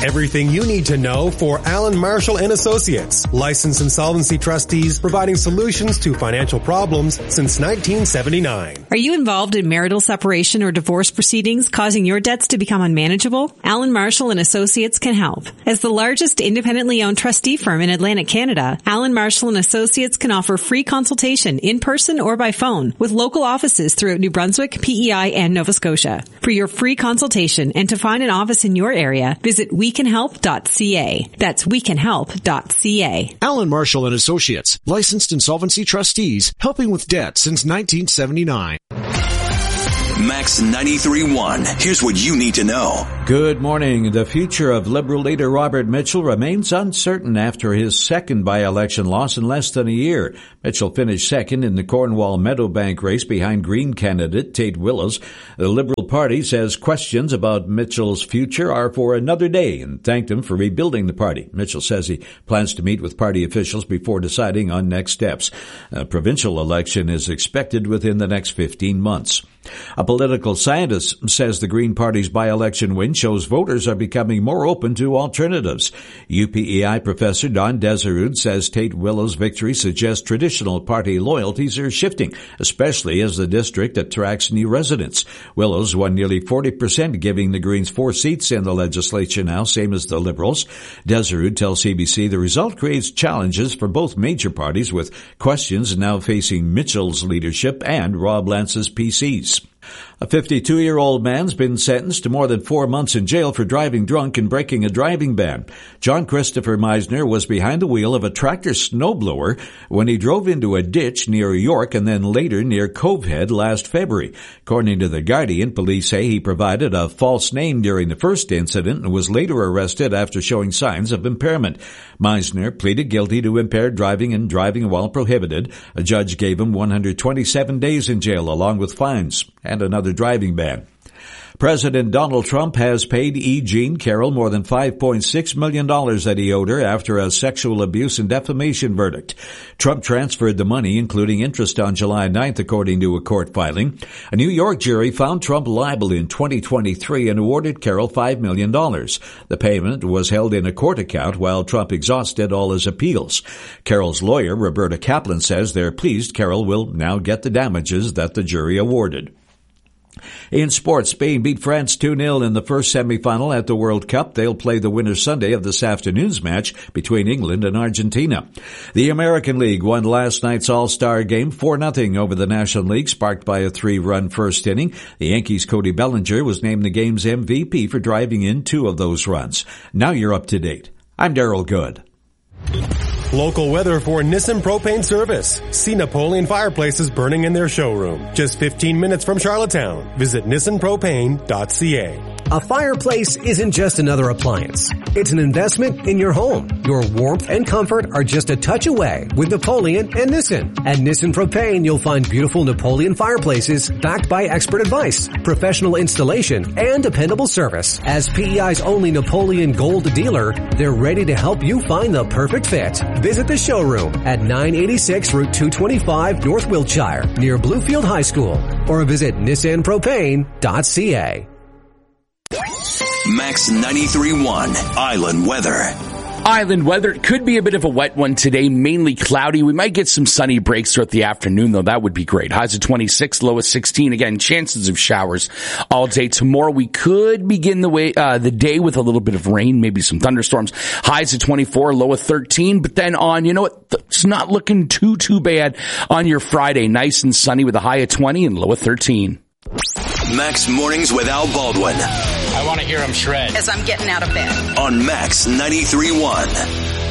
Everything you need to know for Alan Marshall and Associates, licensed insolvency trustees providing solutions to financial problems since 1979. Are you involved in marital separation or divorce proceedings causing your debts to become unmanageable? Alan Marshall and Associates can help. As the largest independently owned trustee firm in Atlantic Canada, Alan Marshall and Associates can offer free consultation in person or by phone with local offices throughout New Brunswick, PEI, and Nova Scotia. For your free consultation and to find an office in your area, visit wecanhelp.ca. That's wecanhelp.ca. Alan Marshall and Associates, licensed insolvency trustees, helping with debt since 1979. Max 93.1. Here's what you need to know. Good morning. The future of Liberal leader Robert Mitchell remains uncertain after his second by-election loss in less than a year. Mitchell finished second in the Cornwall Meadowbank race behind Green candidate Tate Willis. The Liberal Party says questions about Mitchell's future are for another day and thanked him for rebuilding the party. Mitchell says he plans to meet with party officials before deciding on next steps. A provincial election is expected within the next 15 months. A political scientist says the Green Party's by-election win shows voters are becoming more open to alternatives. UPEI professor Don Deserud says Tate Willis' victory suggests traditional party loyalties are shifting, especially as the district attracts new residents. Willis won nearly 40%, giving the Greens 4 seats in the legislature now, same as the Liberals. Deserud tells CBC the result creates challenges for both major parties, with questions now facing Mitchell's leadership and Rob Lance's PCs. A 52-year-old man's been sentenced to more than 4 months in jail for driving drunk and breaking a driving ban. John Christopher Meisner was behind the wheel of a tractor snowblower when he drove into a ditch near York and then later near Covehead last February. According to The Guardian, police say he provided a false name during the first incident and was later arrested after showing signs of impairment. Meisner pleaded guilty to impaired driving and driving while prohibited. A judge gave him 127 days in jail along with fines and another driving ban. President Donald Trump has paid E. Jean Carroll more than $5.6 million that he owed her after a sexual abuse and defamation verdict. Trump transferred the money, including interest, on July 9th, according to a court filing. A New York jury found Trump liable in 2023 and awarded Carroll $5 million. The payment was held in a court account while Trump exhausted all his appeals. Carroll's lawyer, Roberta Kaplan, says they're pleased Carroll will now get the damages that the jury awarded. In sports, Spain beat France 2-0 in the first semifinal at the World Cup. They'll play the winner Sunday of this afternoon's match between England and Argentina. The American League won last night's All-Star game 4-0 over the National League, sparked by a 3-run first inning. The Yankees' Cody Bellinger was named the game's MVP for driving in 2 of those runs. Now you're up to date. I'm Darryl Good. Local weather for Nissan Propane Service. See Napoleon fireplaces burning in their showroom. Just 15 minutes from Charlottetown. Visit nissanpropane.ca. A fireplace isn't just another appliance. It's an investment in your home. Your warmth and comfort are just a touch away with Napoleon and Nissan. At Nissan Propane, you'll find beautiful Napoleon fireplaces backed by expert advice, professional installation, and dependable service. As PEI's only Napoleon Gold dealer, they're ready to help you find the perfect fit. Visit the showroom at 986 Route 225 North Wiltshire near Bluefield High School, or visit nissanpropane.ca. Max 93.1 Island Weather. Island weather could be a bit of a wet one today, mainly cloudy. We might get some sunny breaks throughout the afternoon, though. That would be great. Highs of 26, low of 16. Again, chances of showers all day tomorrow. We could begin the day with a little bit of rain, maybe some thunderstorms. Highs of 24, low of 13. But then on, you know what? It's not looking too bad on your Friday. Nice and sunny with a high of 20 and low of 13. Max Mornings with Al Baldwin. I want to hear him shred as I'm getting out of bed. On Max 93.1.